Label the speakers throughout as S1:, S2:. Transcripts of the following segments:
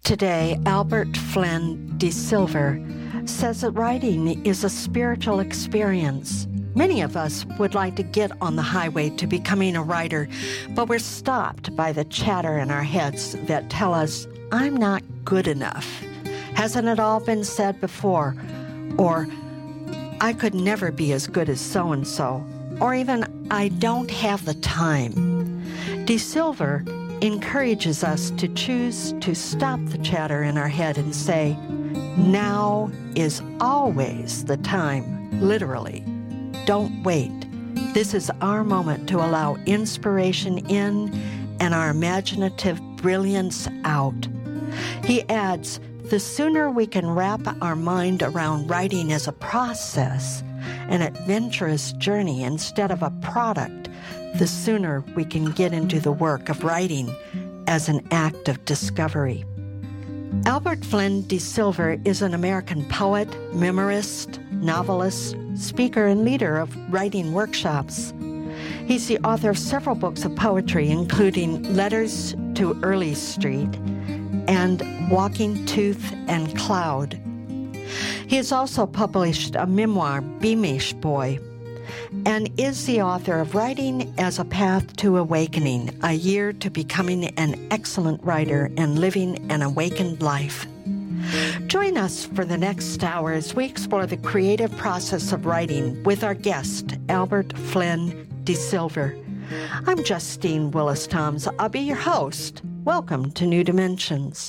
S1: Today, Albert Flynn de Silver says that writing is a spiritual experience. Many of us would like to get on the highway to becoming a writer, but we're stopped by the chatter in our heads that tell us, I'm not good enough. Hasn't it all been said before? Or, I could never be as good as so-and-so. Or even, I don't have the time. De Silver encourages us to choose to stop the chatter in our head and say, now is always the time, literally. Don't wait. This is our moment to allow inspiration in and our imaginative brilliance out. He adds, the sooner we can wrap our mind around writing as a process, an adventurous journey instead of a product, the sooner we can get into the work of writing as an act of discovery. Albert Flynn de Silver is an American poet, memorist, novelist, speaker, and leader of writing workshops. He's the author of several books of poetry, including Letters to Early Street and Walking Tooth and Cloud. He has also published a memoir, Beamish Boy, and is the author of Writing as a Path to Awakening, a year to becoming an excellent writer and living an awakened life. Join us for the next hour as we explore the creative process of writing with our guest, Albert Flynn de Silver. I'm Justine Willis-Toms. I'll be your host. Welcome to New Dimensions.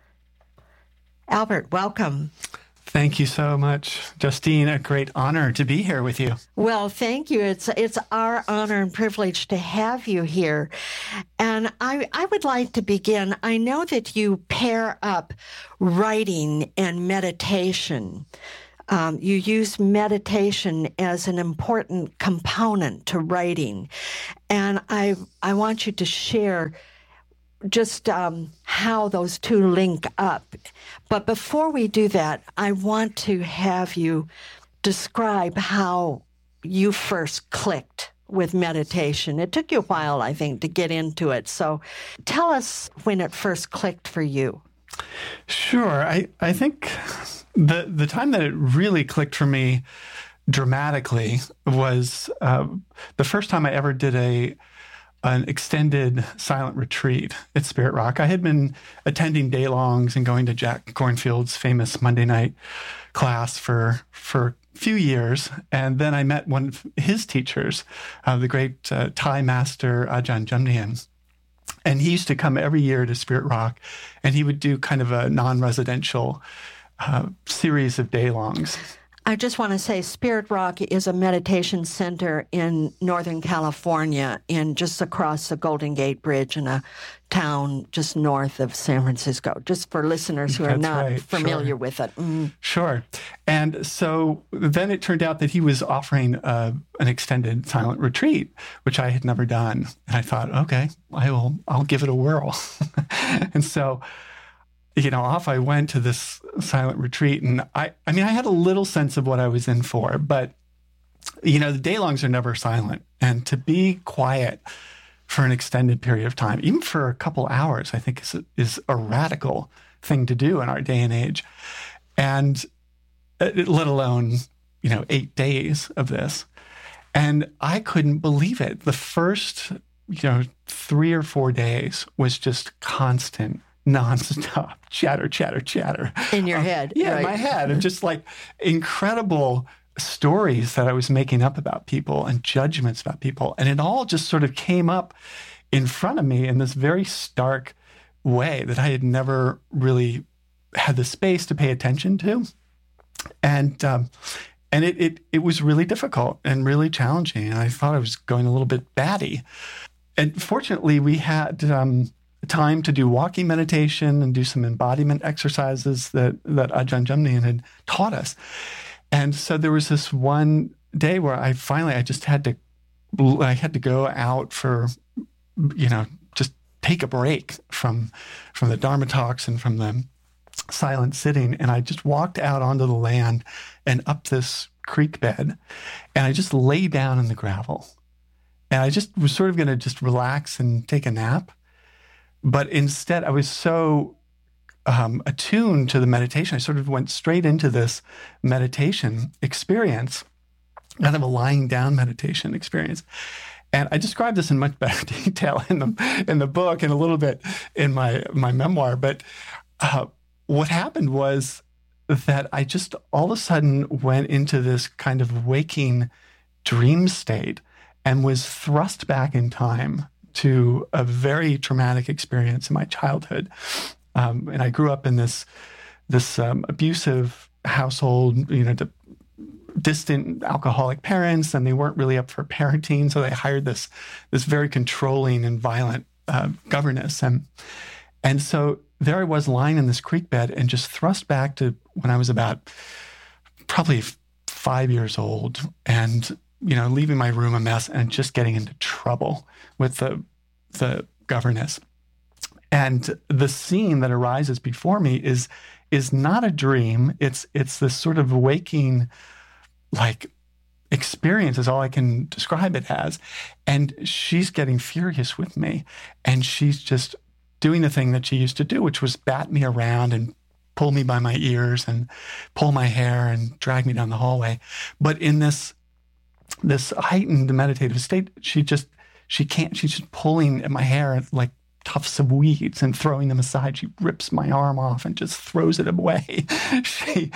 S1: Albert, welcome.
S2: Thank you so much, Justine. A great honor to be here with you.
S1: Well, thank you. It's our honor and privilege to have you here. And I would like to begin. I know that you pair up writing and meditation. You use meditation as an important component to writing. And I want you to share just how those two link up. But before we do that, I want to have you describe how you first clicked with meditation. It took you a while, I think, to get into it. So tell us when it first clicked for you.
S2: Sure. I think the time that it really clicked for me dramatically was the first time I ever did an extended silent retreat at Spirit Rock. I had been attending day-longs and going to Jack Kornfield's famous Monday night class for a few years. And then I met one of his teachers, the great Thai master Ajahn Jumnian. And he used to come every year to Spirit Rock, and he would do kind of a non-residential series of day-longs.
S1: I just want to say Spirit Rock is a meditation center in Northern California, just across the Golden Gate Bridge in a town just north of San Francisco, just for listeners who are not familiar with it. Mm.
S2: Sure. And so then it turned out that he was offering an extended silent retreat, which I had never done. And I thought, okay, I'll give it a whirl. And so off I went to this silent retreat. And I had a little sense of what I was in for, but, the day-longs are never silent. And to be quiet for an extended period of time, even for a couple hours, I think is a radical thing to do in our day and age. And let alone, 8 days of this. And I couldn't believe it. The first, 3 or 4 days was just constant nonstop chatter.
S1: In your head.
S2: Yeah,
S1: right.
S2: In my head. And just like incredible stories that I was making up about people and judgments about people. And it all just sort of came up in front of me in this very stark way that I had never really had the space to pay attention to. And it was really difficult and really challenging. And I thought I was going a little bit batty. And fortunately, we had time to do walking meditation and do some embodiment exercises that Ajahn Jumnian had taught us. And so there was this one day where I just had to go out for, just take a break from the Dharma talks and from the silent sitting. And I just walked out onto the land and up this creek bed, and I just lay down in the gravel. And I just was sort of going to just relax and take a nap. But instead, I was so attuned to the meditation. I sort of went straight into this meditation experience, kind of a lying down meditation experience. And I describe this in much better detail in the book and a little bit in my memoir. But what happened was that I just all of a sudden went into this kind of waking dream state and was thrust back in time to a very traumatic experience in my childhood. And I grew up in this abusive household, distant alcoholic parents, and they weren't really up for parenting, so they hired this very controlling and violent governess. And so there I was lying in this creek bed and just thrust back to when I was about probably 5 years old, and leaving my room a mess and just getting into trouble with the governess. And the scene that arises before me is not a dream. It's this sort of waking, like, experience is all I can describe it as. And she's getting furious with me, and she's just doing the thing that she used to do, which was bat me around and pull me by my ears and pull my hair and drag me down the hallway. But in this heightened meditative state, she's just pulling at my hair like tufts of weeds and throwing them aside. She rips my arm off and just throws it away. She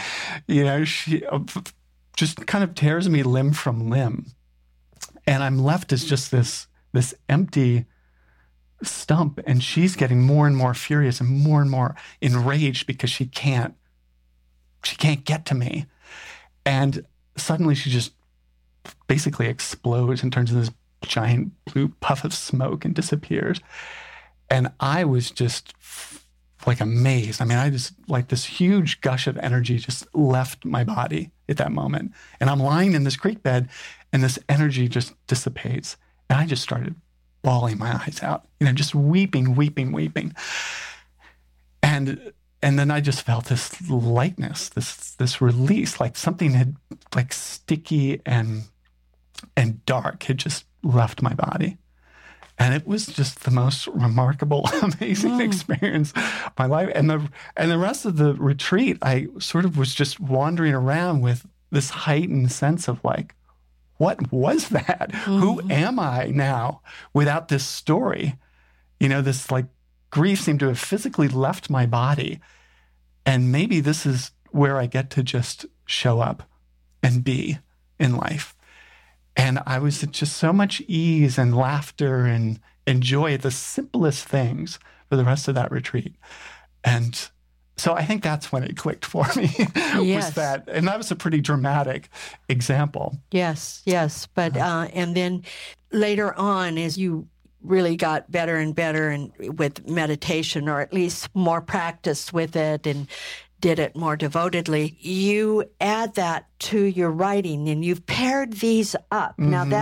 S2: just kind of tears me limb from limb. And I'm left as just this empty stump, and she's getting more and more furious and more enraged because she can't get to me. And suddenly she just basically explodes and turns into this giant blue puff of smoke and disappears. And I was just like amazed. I mean, I just, like, this huge gush of energy just left my body at that moment. And I'm lying in this creek bed, and this energy just dissipates. And I just started bawling my eyes out, just weeping. And then I just felt this lightness, this release, like something had, like, sticky and dark had just left my body. And it was just the most remarkable, amazing experience of my life. And the rest of the retreat, I sort of was just wandering around with this heightened sense of, like, what was that? Mm-hmm. Who am I now without this story? This, like, grief seemed to have physically left my body. And maybe this is where I get to just show up and be in life. And I was at just so much ease and laughter and joy at the simplest things for the rest of that retreat. And so I think that's when it clicked for me.
S1: Yes.
S2: Was that, and that was a pretty dramatic example.
S1: Yes. But and then later on, as you really got better and better and with meditation, or at least more practice with it, and did it more devotedly, you add that to your writing, and you've paired these up. Mm-hmm. Now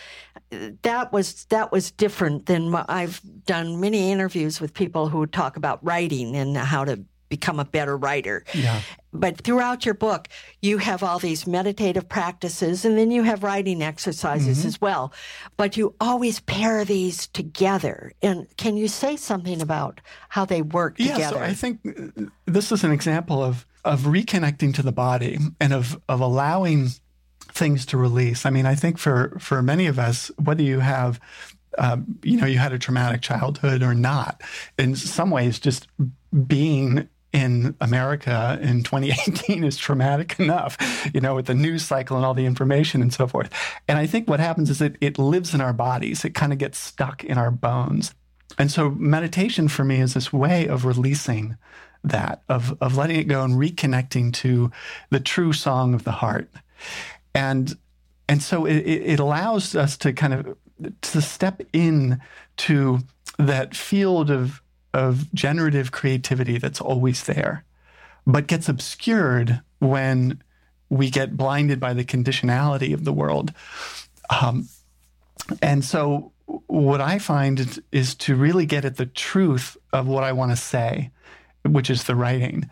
S1: that was different than I've done many interviews with people who talk about writing and how to become a better writer.
S2: Yeah.
S1: But throughout your book, you have all these meditative practices, and then you have writing exercises as well. But you always pair these together. And can you say something about how they work together?
S2: Yeah, so I think this is an example of reconnecting to the body and of allowing things to release. I mean, I think for many of us, whether you have you had a traumatic childhood or not, in some ways, just being in America in 2018 is traumatic enough, with the news cycle and all the information and so forth. And I think what happens is it lives in our bodies. It kind of gets stuck in our bones. And so meditation for me is this way of releasing that, of letting it go and reconnecting to the true song of the heart. And so it allows us to kind of to step in to that field of generative creativity that's always there, but gets obscured when we get blinded by the conditionality of the world. And so what I find is to really get at the truth of what I want to say, which is the writing.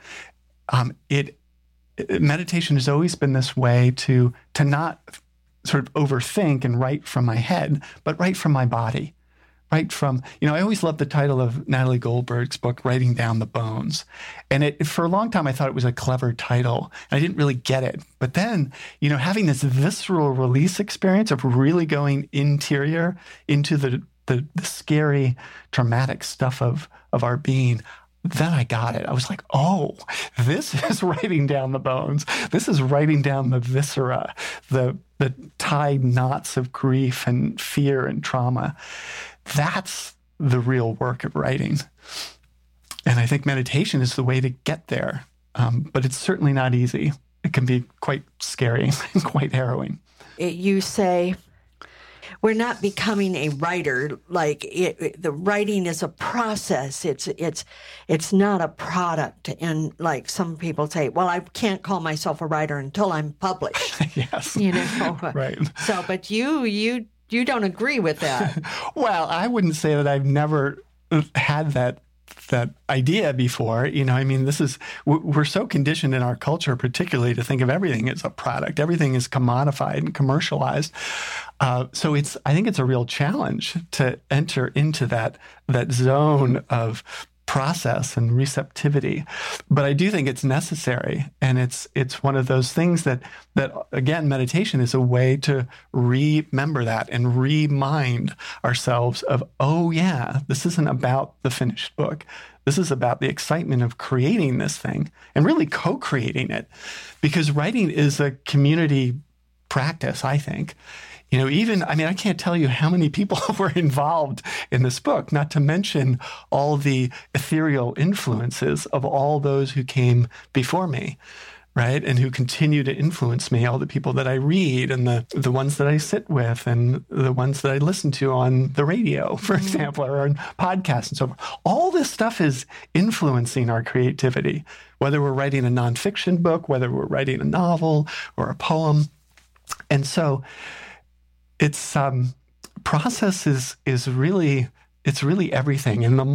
S2: Meditation has always been this way to not sort of overthink and write from my head, but write from my body, right from, I always loved the title of Natalie Goldberg's book, Writing Down the Bones. And for a long time, I thought it was a clever title. And I didn't really get it. But then, having this visceral release experience of really going interior into the scary, traumatic stuff of our being, then I got it. I was like, oh, this is writing down the bones. This is writing down the viscera, the tied knots of grief and fear and trauma. That's the real work of writing. And I think meditation is the way to get there. But it's certainly not easy. It can be quite scary and quite harrowing.
S1: You say, we're not becoming a writer. Like the writing is a process. It's not a product. And like some people say, well, I can't call myself a writer until I'm published.
S2: Yes. Right.
S1: So, but you don't agree with that.
S2: Well, I wouldn't say that I've never had that idea before. We're so conditioned in our culture, particularly, to think of everything as a product. Everything is commodified and commercialized. So I think it's a real challenge to enter into that zone of process and receptivity. But I do think it's necessary. And it's one of those things that again, meditation is a way to remember that and remind ourselves of, oh yeah, this isn't about the finished book. This is about the excitement of creating this thing and really co-creating it. Because writing is a community practice, I think. I can't tell you how many people were involved in this book, not to mention all the ethereal influences of all those who came before me, right? And who continue to influence me, all the people that I read and the ones that I sit with and the ones that I listen to on the radio, for example, or on podcasts and so forth. All this stuff is influencing our creativity, whether we're writing a nonfiction book, whether we're writing a novel or a poem. And so it's process is really everything. And the